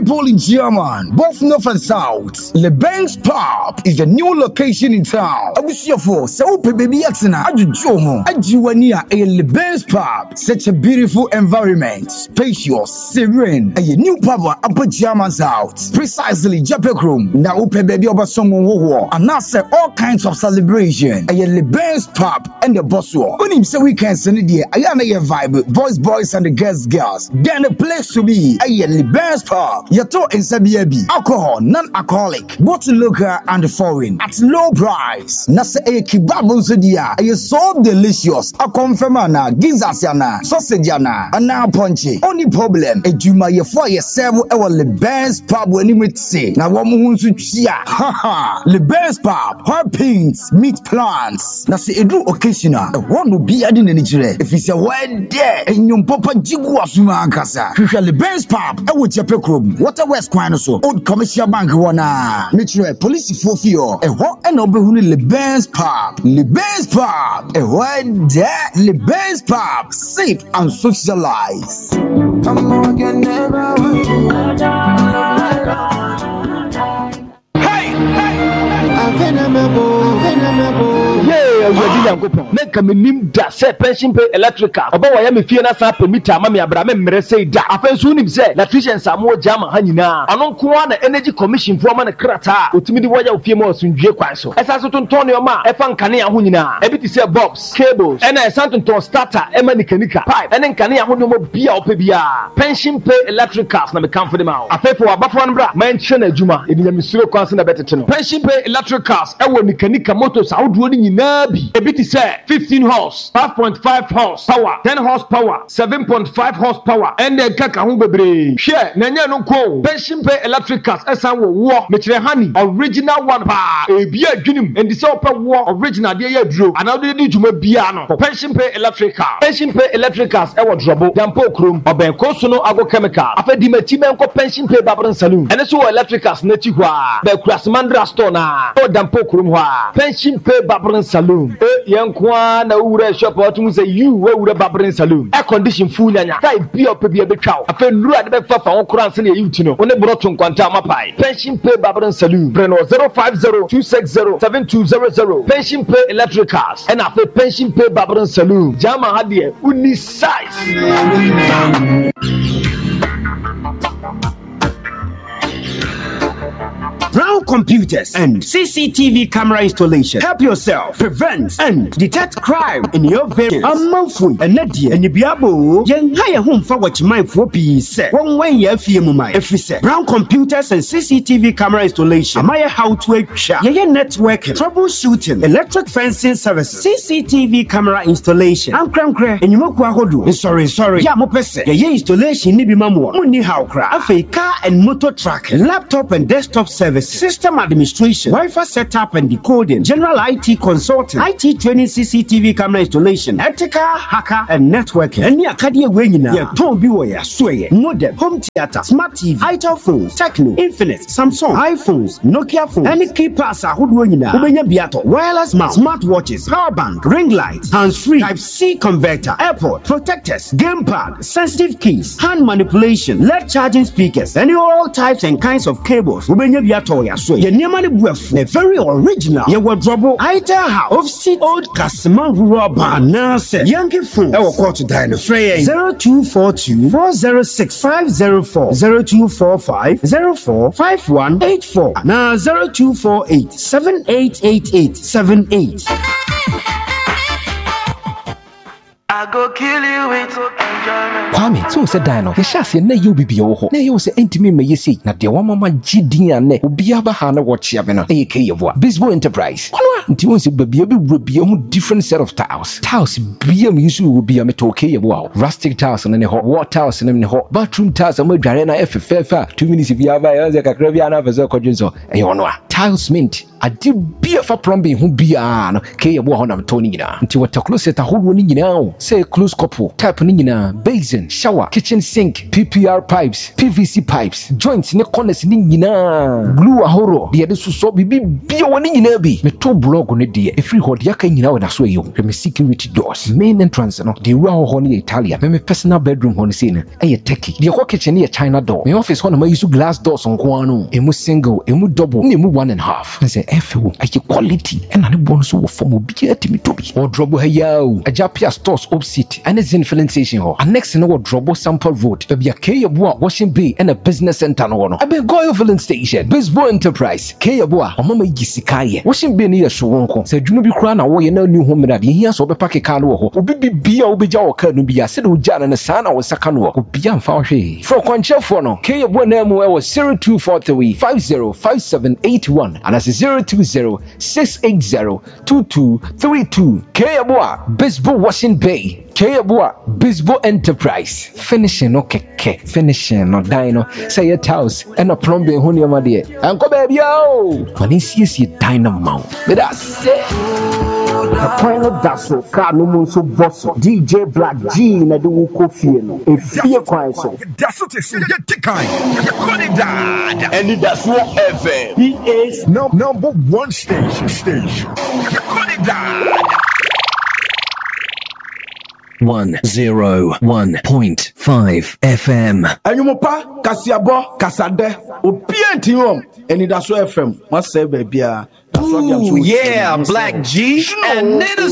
Pineapple in German, both north and south. LeBain's Pub is the new location in town. Abusiafo, so baby yatsina, ajujomo, ajiwania a LeBain's Pub. Such a beautiful environment, spacious, serene, a new pub upper German south. Precisely, Japek room. Now open baby over someone who and now say all kinds of celebration. A LeBain's Pub and the boss war. When him say weekends in the day, I am a vibe, boys and the girls. Then the place to be a LeBain's Pub. Yato in Sabiabi. Alcohol, non-alcoholic, both local and foreign, at low price. Nasa a kebab dia, a so delicious. A confirmana, gizasiana, sausageiana, and now punchy. Only problem, a juma ye for ye several our LeBain's Pub when you say. Now one moon to chia. Haha, LeBain's Pub, hot pins, meat plants. Nasa a do occasional. One will be adding any chile. If it's a word there, and your papa jigua suma kasa. LeBain's Pub, I would Japek room. Water West Quinoso, Old Commercial Bank wana. Make sure police for fear. A hot and oberhuni LeBain's Pub. LeBain's Pub, a word there. LeBain's Pub, safe and socialized. Make a minim da say pension pay electrical. About why me fie na sa permit ma me abra me mmere say da. Afa so nim say electrician Samuel Jama ha nyina. Anon ko na energy commission for ma na krata. Otimi di waya ofie ma osundwe kwan so. Esa so tonton ne ma e fa nkane ho nyina. E bi ti say bulbs, cables, and e santonton starter e ma nikanika pipe. E ne nkane ho no mo bia opa bia. Pension pay electricals na me kan for dem out. Afa for abafo no bra man hye na adwuma. E nya misuro kwan so na betete no. Pension pay electricals e wo nikanika motors awdo ni nyina bi. E bi ti say 15 horse, 5.5 horse power, 10 horsepower, 7.5 horsepower, and then kaka hu bebre. Share nanya no ko. Pension pay electricals esan wo mechire honey original one pa. E bia adwunim and this opa wo original dey aduro. And now dey djuma bia no. Pension pay electrical. Pension pay electricals e wo drobo. Dampo krom oben ko so no ago chemical. Afa di mati men ko pension pay babron saloon. And so electricals na chi hwa. Be Kurasmandra store na. O dampo krom hwa. Pension pay babron saloon. Yankwa na ure shop otum say you we ure babrin saloon air condition full nyanya tai bia opebia betwa afa nuru ade be fafa won kran se na yuti no one broton kwanta mapai pension pay babrin saloon breno 050-260-7200 pension pay electricals and afa pension pay babrin saloon jama hade uni size. Brown Computers and CCTV camera installation. Help yourself prevent and detect crime in your vehicle. A monthly and Nadia and Yabiabo. Yen hire home for what you might for be said. One way you feel my if we say Brown Computers and CCTV camera installation. Amaya how to extra. Networking, troubleshooting, electric fencing services, CCTV camera installation. And cram and you mock wahodu. Sorry. Ya mopese. Ye installation ni bimamu. Muni how cra. Afe car and motor track, laptop and desktop service. System administration, Wi-Fi setup and decoding, general IT consulting, IT training, CCTV camera installation, ethical, hacker, and networking. Any academy wenina, ya ton biwo ya sway, modem, home theater, smart TV, itel phones, Techno, Infinite, Samsung, iPhones, Nokia phones, any key passer who wenina, ubenya biato, wireless mouse, smart watches, power bank, ring light, hands-free, Type-C converter, airport, protectors, gamepad, sensitive keys, hand manipulation, LED charging speakers, and all types and kinds of cables. Ubenya biato so ye niamani buafu a very original ye wardrobe itel house of seat old customer rubber na se yankee phone e wo call to dine free 0242 406 504 0245 045184 na 0248 788878. I go kill you with enjoyment. Kwame, so said Dino. The chassis na you be ho. Na you say intimi me yesi. Na de wa mama gidi ane. Obi aba ha na watch ya be no. E ke yevo. Bisbo Enterprise. Kono nti won se babia be wurabia mu different set of tiles. Tiles bia me yusu wo bia me to ke yevo. Rustic tiles na ne ho. Wall tiles na ne ho. Bathroom tiles ma dware na FFF 2 minutes bia ba ya ze kakra bia na fa so kodwin so. E yo no a. tiles mint ade bia fa plumbing ho bia no ke ye bo ho nam to ni nyina nti water closet ahodo ni nyina o say close couple type ni nyina basin shower kitchen sink PPR pipes PVC pipes joints ne corners ni nyina glue ahoro de suso bibi bia woni nyina bi meto blog ne de e free hold yaka nyina we na so eyo me security doors main entrance no de ru ho ne Italia me personal bedroom ho ne say na e Turkey de ko kitchen ne China door me office ho na ma use glass doors nko ano emu single emu double ne emu 1.5 say FO ake quality and ne bon so wo form obi atimi to bi wardrobe ha yawo Ajapia stores opposite and Zen filling station ho annex ne wardrobe sample road bia Keyabo a washing bay and a business center no no abe Goyo filling station Bisbo enterprise Keyabo a omama gisikaye washing bay ne ye so wonko se adwuma bi kura na wo ye na new home na de hia so obepa keka no ho obi bibia obeja wo ka no bia se de ujana ne sa na wo saka no obi amfa wo hwe for kwanchefo no Keyabo na mu e wo 0243 505781 and as 020-680-2232 Keyabo a Bisbo washing bay Keyabo a Bisbo enterprise finishing no keke finishing no dino say your house and a plumbing ho niam de anko baby o mani sie dynamo but that's it a final daso ka no mun so boss DJ Black G na de wo kofie no e fie kwan so daso te se ye tikai ye call it that and Daso FM he is number one station ye call it that 101.5 FM Anyumopa kasiabo kasade opienti hom eni Daso FM must say baby yeah Black G and